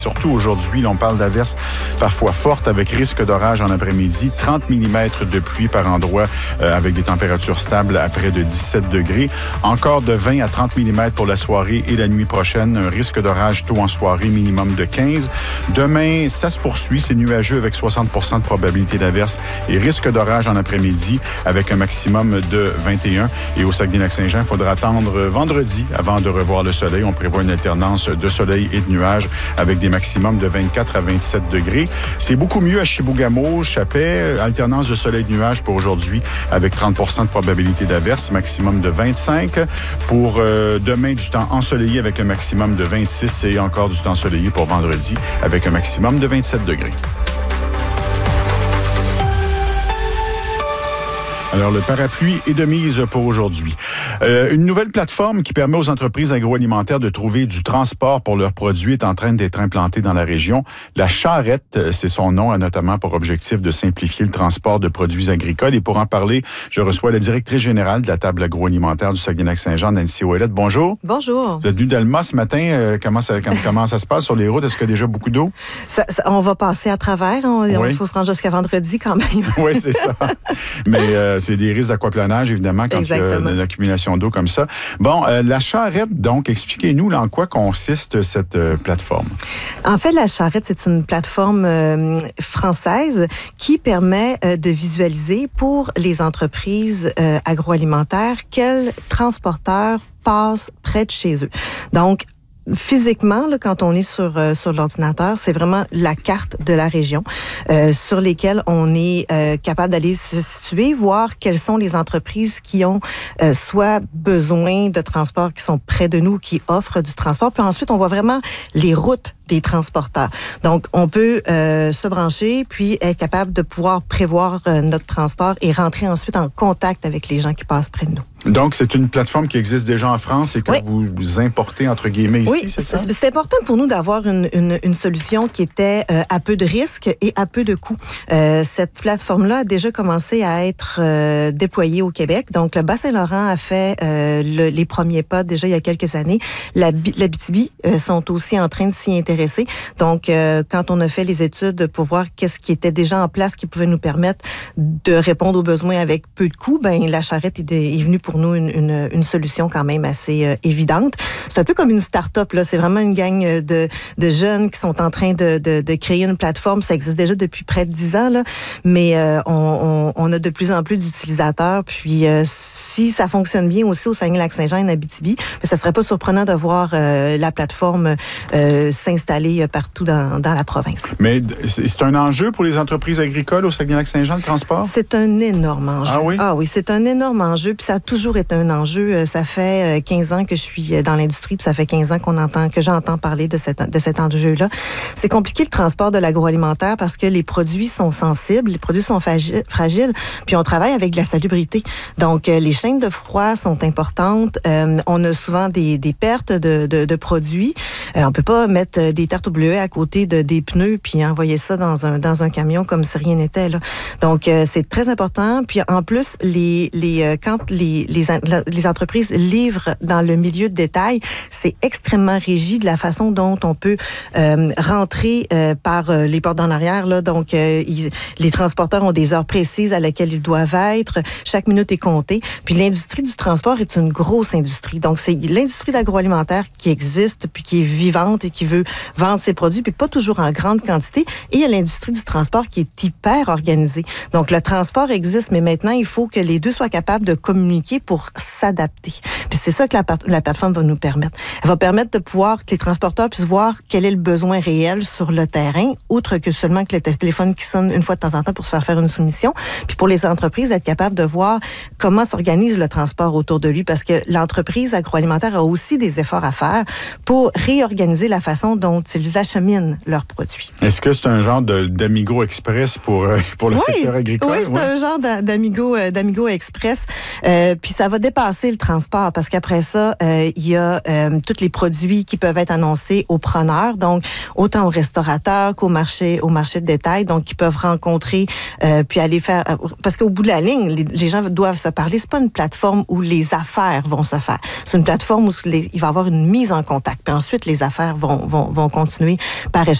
Surtout aujourd'hui, on parle d'averses parfois fortes avec risque d'orage en après-midi. 30 mm de pluie par endroit avec des températures stables à près de 17 degrés. Encore de 20 à 30 mm pour la soirée et la nuit prochaine. Un risque d'orage tôt en soirée, minimum de 15. Demain, ça se poursuit. C'est nuageux avec 60 % de probabilité d'averse et risque d'orage en après-midi avec un maximum de 21. Et au Saguenay-Lac-Saint-Jean, il faudra attendre vendredi avant de revoir le soleil. On prévoit une alternance de soleil et de nuages avec des maximum de 24 à 27 degrés. C'est beaucoup mieux à Chibougamau, Chapais, alternance de soleil et de nuages pour aujourd'hui avec 30 % de probabilité d'averse, maximum de 25. Pour demain, du temps ensoleillé avec un maximum de 26 et encore du temps ensoleillé pour vendredi avec un maximum de 27 degrés. Alors, le parapluie est de mise pour aujourd'hui. Une nouvelle plateforme qui permet aux entreprises agroalimentaires de trouver du transport pour leurs produits est en train d'être implantée dans la région. La Charrette, c'est son nom, a notamment pour objectif de simplifier le transport de produits agricoles. Et pour en parler, je reçois la directrice générale de la table agroalimentaire du Saguenay-Lac-Saint-Jean, Nancy Ouellette. Bonjour. Bonjour. Vous êtes venue d'Alma ce matin. Comment ça se passe sur les routes? Est-ce qu'il y a déjà beaucoup d'eau? On va passer à travers. Il faut se rendre jusqu'à vendredi quand même. Oui, c'est ça. Mais c'est des risques d'aquaplannage, évidemment, quand Exactement. il y a une accumulation d'eau comme ça. Bon, la Charrette, donc, expliquez-nous là, en quoi consiste cette plateforme. En fait, la Charrette, c'est une plateforme française qui permet de visualiser pour les entreprises agroalimentaires quels transporteurs passent près de chez eux. Donc, physiquement, là, quand on est sur l'ordinateur, c'est vraiment la carte de la région sur lesquelles on est capable d'aller se situer, voir quelles sont les entreprises qui ont soit besoin de transport, qui sont près de nous, qui offrent du transport. Puis ensuite, on voit vraiment les routes des transporteurs. Donc, on peut se brancher, puis être capable de pouvoir prévoir notre transport et rentrer ensuite en contact avec les gens qui passent près de nous. Donc, c'est une plateforme qui existe déjà en France et que vous importez, entre guillemets, ici, c'est ça? C'est important pour nous d'avoir une solution qui était à peu de risques et à peu de coûts. Cette plateforme-là a déjà commencé à être déployée au Québec. Donc, le Bas-Saint-Laurent a fait les premiers pas déjà il y a quelques années. L'Abitibi sont aussi en train de s'y intéresser. Donc, quand on a fait les études pour voir qu'est-ce qui était déjà en place qui pouvait nous permettre de répondre aux besoins avec peu de coûts, ben la Charrette est venue pour nous une solution quand même assez évidente. C'est un peu comme une start-up, là. C'est vraiment une gang de jeunes qui sont en train de créer une plateforme. Ça existe déjà depuis près de 10 ans, là. Mais on a de plus en plus d'utilisateurs. Puis si ça fonctionne bien aussi au Saguenay-Lac-Saint-Jean et en Abitibi, ça serait pas surprenant de voir la plateforme s'installer partout dans la province. Mais c'est un enjeu pour les entreprises agricoles au Saguenay-Lac-Saint-Jean, le transport? C'est un énorme enjeu. Ah oui? Ah oui, c'est un énorme enjeu. Puis ça a toujours été un enjeu. Ça fait 15 ans que je suis dans l'industrie, puis ça fait 15 ans que j'entends parler de cet enjeu-là. C'est compliqué le transport de l'agroalimentaire parce que les produits sont sensibles, les produits sont fragiles, puis on travaille avec de la salubrité. Donc, les chaînes de froid sont importantes. On a souvent des pertes de produits. On peut pas mettre des tartes au bleuet à côté des pneus puis envoyer ça dans un camion comme si rien n'était, là. Donc, c'est très important. Puis en plus, quand les entreprises livrent dans le milieu de détail, c'est extrêmement régi de la façon dont on peut rentrer par les portes en arrière, là. Donc, les transporteurs ont des heures précises à laquelle ils doivent être. Chaque minute est comptée. Puis l'industrie du transport est une grosse industrie. Donc, c'est l'industrie de l'agroalimentaire qui existe, puis qui est vivante et qui veut vendre ses produits, puis pas toujours en grande quantité. Et il y a l'industrie du transport qui est hyper organisée. Donc, le transport existe, mais maintenant, il faut que les deux soient capables de communiquer pour s'adapter. Puis c'est ça que la plateforme va nous permettre. Elle va permettre de pouvoir que les transporteurs puissent voir quel est le besoin réel sur le terrain, outre que seulement que le téléphone qui sonne une fois de temps en temps pour se faire une soumission. Puis pour les entreprises, être capable de voir comment s'organise le transport autour de lui, parce que l'entreprise agroalimentaire a aussi des efforts à faire pour réorganiser la façon dont ils acheminent leurs produits. Est-ce que c'est un genre d'Amigo Express pour le secteur agricole? Oui, c'est un genre d'Amigo Express. Puis ça va dépasser le transport parce qu'après ça, il y a tous les produits qui peuvent être annoncés aux preneurs, donc autant aux restaurateurs qu'au marché de détail, donc qui peuvent rencontrer puis aller faire... parce qu'au bout de la ligne, les gens doivent se parler. C'est pas une plateforme où les affaires vont se faire. C'est une plateforme où il va y avoir une mise en contact. Puis ensuite, les affaires vont continuer par